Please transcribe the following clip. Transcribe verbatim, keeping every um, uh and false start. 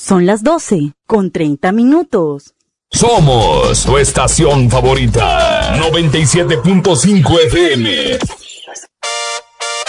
Son las doce con treinta minutos. Somos tu estación favorita. noventa y siete punto cinco F M.